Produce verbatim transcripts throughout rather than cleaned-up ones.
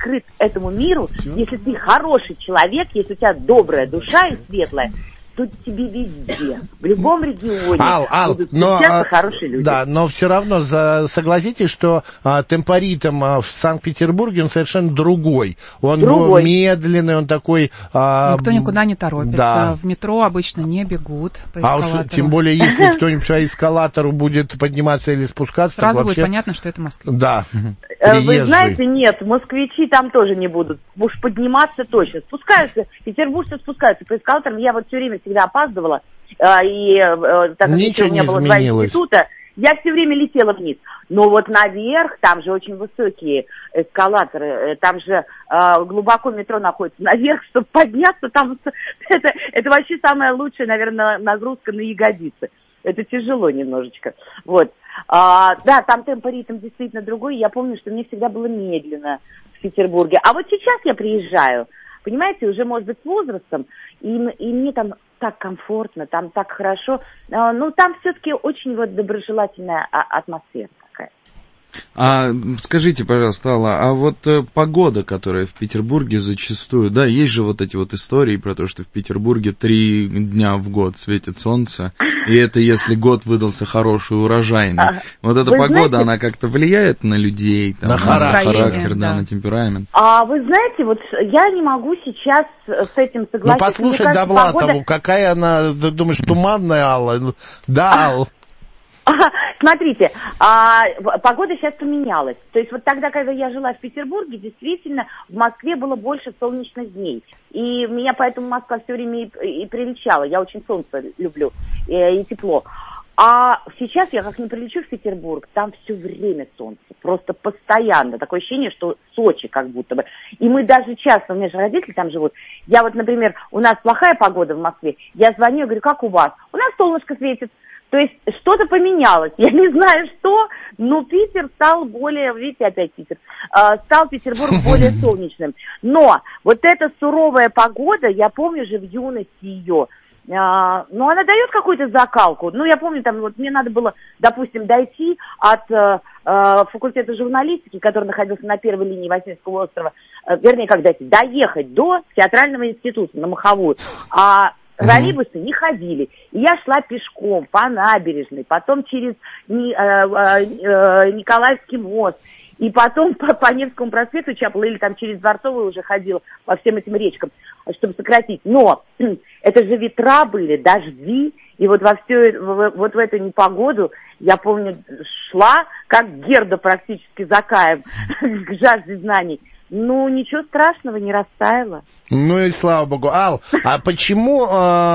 открыт этому миру, если ты хороший человек, если у тебя добрая душа и светлая, тут тебе везде, в любом регионе Ал, Ал, будут но, встречаться а, хорошие люди. Да, но все равно за, согласитесь, что а, темпоритм а, в Санкт-Петербурге, он совершенно другой. Он другой. медленный, он такой... А, Никто никуда не торопится. Да. В метро обычно не бегут по а эскалатору. уж тем более, если кто-нибудь по эскалатору будет подниматься или спускаться... Сразу вообще... будет понятно, что это Москва. Да. Вы знаете, нет, москвичи там тоже не будут. Уж подниматься точно. Спускаются, петербуржцы спускаются по эскалаторам. Я вот все время всегда опаздывала. И так как ничего у меня не было два изменилось. института, я все время летела вниз. Но вот наверх, там же очень высокие эскалаторы, там же э, глубоко метро находится. Наверх, чтобы подняться, там это, это вообще самая лучшая, наверное, нагрузка на ягодицы. Это тяжело немножечко. Вот. А, да, там темпоритм действительно другой. Я помню, что мне всегда было медленно в Петербурге. А вот сейчас я приезжаю, понимаете, уже, может быть, с возрастом, и, и мне там так комфортно, там так хорошо. А, ну, там все-таки очень вот доброжелательная атмосфера такая. А скажите, пожалуйста, Алла, а вот э, погода, которая в Петербурге зачастую, да, есть же вот эти вот истории про то, что в Петербурге три дня в год светит солнце, и это если год выдался хороший, урожайный. А, вот эта погода, знаете, она как-то влияет на людей, там, на, на характер, характер, да, да, на темперамент? А вы знаете, вот я не могу сейчас с этим согласиться. Ну, послушай Довлатову, погода... какая она, ты думаешь, туманная, Алла? Да, Алла. Смотрите, а, погода сейчас поменялась. То есть вот тогда, когда я жила в Петербурге, действительно, в Москве было больше солнечных дней. И меня поэтому Москва все время и, и приличала. Я очень солнце люблю и, и тепло. А сейчас я как не прилечу в Петербург, там все время солнце. Просто постоянно. Такое ощущение, что Сочи как будто бы. И мы даже часто, у меня же родители там живут. Я вот, например, у нас плохая погода в Москве. Я звоню и говорю, как у вас? У нас солнышко светит. То есть что-то поменялось. Я не знаю что, но Питер стал более, видите, опять Питер, э, стал Петербург более солнечным. Но вот эта суровая погода, я помню же в юности ее, э, ну она дает какую-то закалку. Ну я помню, там вот мне надо было, допустим, дойти от э, э, факультета журналистики, который находился на первой линии Васильевского острова, э, вернее, как дойти, доехать до театрального института на Маховую. А троллейбусы не ходили. И я шла пешком по набережной, потом через Ни, э, э, Николаевский мост, и потом по, по Невскому проспекту чапала, или там через Дворцовую уже ходила по всем этим речкам, чтобы сократить. Но это же ветра были, дожди, и вот во все, вот в эту непогоду, я помню, шла, как Герда практически за Каем, к жажде знаний. Ну, ничего страшного, не растаяло. Ну и слава богу. Ал, а почему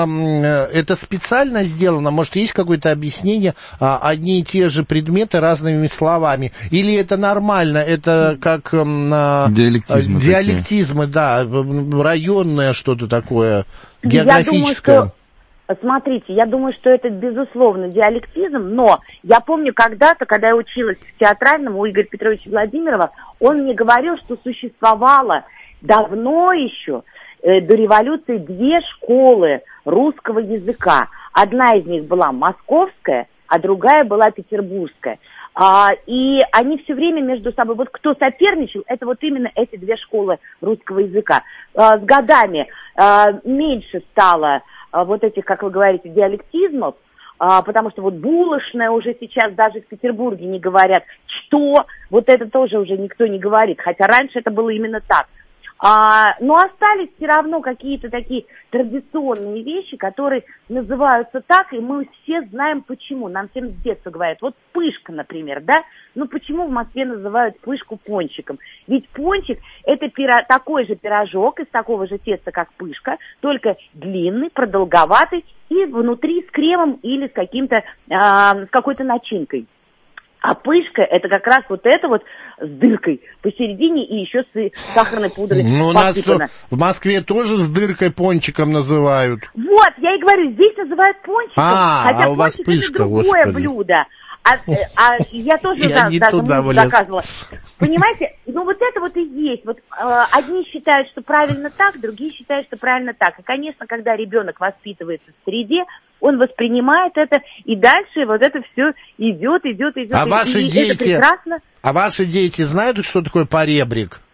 э, это специально сделано? Может, есть какое-то объяснение? Э, одни и те же предметы разными словами? Или это нормально? Это как... Э, диалектизмы. Диалектизмы, такие. Да. Районное что-то такое, географическое. Я думаю, что... Смотрите, я думаю, что это, безусловно, диалектизм, но я помню когда-то, когда я училась в театральном у Игоря Петровича Владимирова, он мне говорил, что существовало давно еще, э, до революции, две школы русского языка. Одна из них была московская, а другая была петербургская. А, и они все время между собой, вот кто соперничал, это вот именно эти две школы русского языка. А, с годами а, меньше стало вот этих, как вы говорите, диалектизмов, а, потому что вот булочная уже сейчас даже в Петербурге не говорят, что, вот это тоже уже никто не говорит, хотя раньше это было именно так. А, но остались все равно какие-то такие традиционные вещи, которые называются так, и мы все знаем почему. Нам всем с детства говорят, вот пышка, например, да? Ну почему в Москве называют пышку пончиком? Ведь пончик это пиро... такой же пирожок из такого же теста, как пышка, только длинный, продолговатый и внутри с кремом или с каким-то, а, с какой-то начинкой. А пышка это как раз вот это вот с дыркой посередине и еще с сахарной пудрой. Ну, у нас в Москве тоже с дыркой пончиком называют. Вот, я и говорю, здесь называют пончиком, а, хотя а у вас пончик пышка, это другое Господи. блюдо. А, а я тоже я да, не даже туда мужу заказывала. Понимаете, ну вот это вот и есть. Вот э, одни считают, что правильно так, другие считают, что правильно так. И, конечно, когда ребенок воспитывается в среде, он воспринимает это, и дальше вот это все идет, идет, идет. А и, ваши и дети, это прекрасно. А ваши дети знают, что такое поребрик?